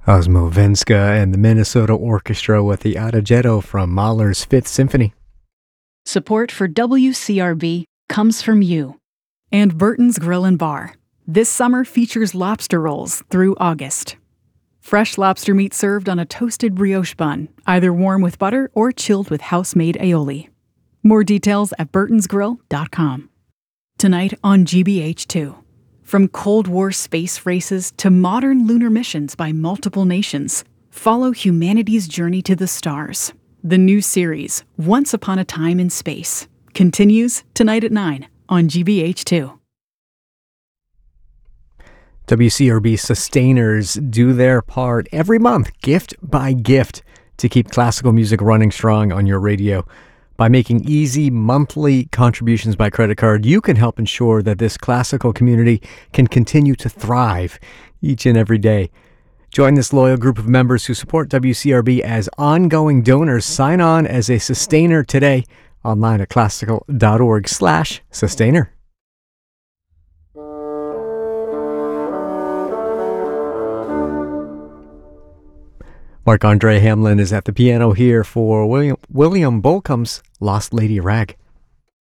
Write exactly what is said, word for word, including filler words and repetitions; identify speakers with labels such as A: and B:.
A: Osmo Venska and the Minnesota Orchestra with the Adagietto from Mahler's Fifth Symphony.
B: Support for W C R B comes from you. And Burton's Grill and Bar. This summer features lobster rolls through August. Fresh lobster meat served on a toasted brioche bun, either warm with butter or chilled with house-made aioli. More details at burtons grill dot com. Tonight on G B H two. From Cold War space races to modern lunar missions by multiple nations, follow humanity's journey to the stars. The new series, Once Upon a Time in Space, continues tonight at nine on G B H two.
A: W C R B sustainers do their part every month, gift by gift, to keep classical music running strong on your radio. By making easy monthly contributions by credit card, you can help ensure that this classical community can continue to thrive each and every day. Join this loyal group of members who support W C R B as ongoing donors. Sign on as a sustainer today online at classical.org slash sustainer. Marc-Andre Hamelin is at the piano here for William, William Bolcom's Lost Lady Rag.